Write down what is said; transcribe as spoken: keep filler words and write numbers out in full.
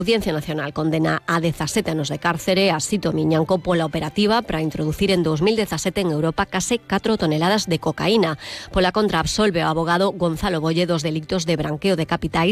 Audiencia Nacional condena a dezasete anos de cárcere a Sito Miñanco pola operativa para introducir en dos mil dezasete en Europa case catro toneladas de cocaína. Pola contra, absolve o abogado Gonzalo Bolle dos delitos de branqueo de capitais